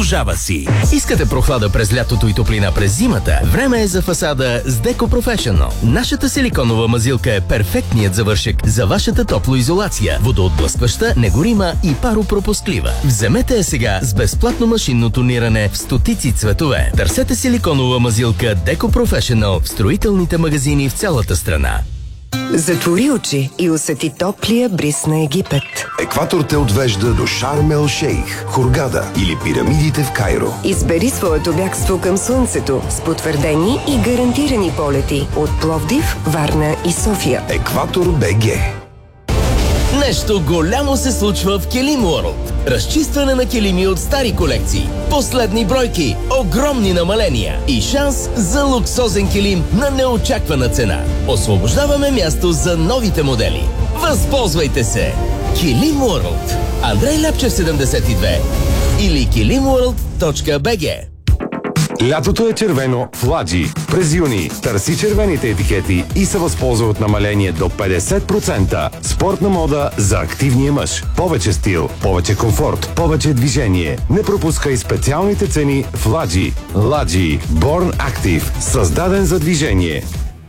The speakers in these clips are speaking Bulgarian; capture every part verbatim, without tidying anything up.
заслужава си. Искате прохлада през лятото и топлина през зимата? Време е за фасада с Deco Professional. Нашата силиконова мазилка е перфектният завършек за вашата топлоизолация, водоотблъскваща, негорима и паропропусклива. Вземете я сега с безплатно машинно тониране в стотици цветове. Търсете силиконова мазилка Deco Professional в строителните магазини в цялата страна. Затвори очи и усети топлия бриз на Египет. Екватор те отвежда до Шарм ел Шейх, Хургада или пирамидите в Кайро. Избери своето бягство към слънцето с потвърдени и гарантирани полети от Пловдив, Варна и София. Екватор БГ. Нещо голямо се случва в Килим Уорлд. Разчистване на килими от стари колекции. Последни бройки, огромни намаления и шанс за луксозен килим на неочаквана цена. Освобождаваме място за новите модели. Възползвайте се! Килим Уорлд. Андрей Ляпчев седемдесет и две или килим уорлд точка би джи. Лятото е червено в Ладжи. През юни търси червените етикети и се възползва от намаление до петдесет процента. Спортна мода за активния мъж. Повече стил, повече комфорт, повече движение. Не пропускай специалните цени в Ладжи. Ладжи. Born Active. Създаден за движение.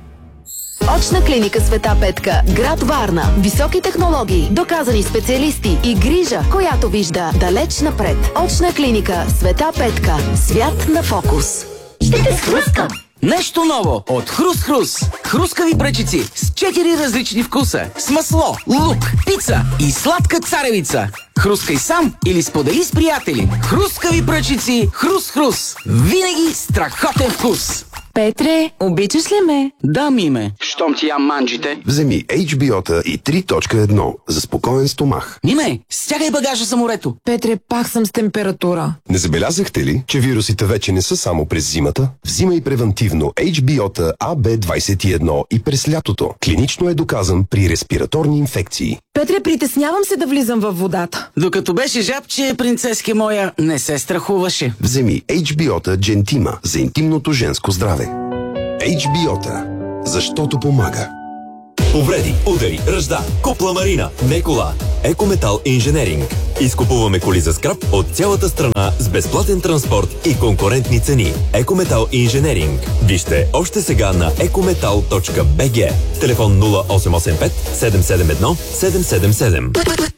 Очна клиника Света Петка, град Варна. Високи технологии, доказани специалисти и грижа, която вижда далеч напред. Очна клиника Света Петка. Свят на фокус. Ще те схрускам! Нещо ново от Хрус-Хрус. Хрускави пречици с четири различни вкуса. С масло, лук, пица и сладка царевица. Хрускай сам или сподели с приятели. Хрускави пречици Хрус-Хрус. Винаги страхотен вкус. Петре, обичаш ли ме? Да, Миме. Щом ти ям манджите. Вземи Ейч Би О-та и три точка едно за спокоен стомах. Миме, стягай багажа за морето. Петре, пак съм с температура. Не забелязахте ли, че вирусите вече не са само през зимата? Взимай превентивно Ейч Би О-та А Б двайсет и едно и през лятото. Клинично е доказан при респираторни инфекции. Петре, притеснявам се да влизам във водата. Докато беше жабче, принцески моя не се страхуваше. Вземи Ейч Би О-та Джентима за интимното женско здраве. Ейч Би О-та. Защото помага. Повреди, удари, ръжда, купла марина, не кола. Екометал Инженеринг. Изкупуваме коли за скрап от цялата страна с безплатен транспорт и конкурентни цени. Екометал Инженеринг. Вижте още сега на екометал точка би джи. Телефон нула осем осем пет седем седем едно седем седем седем.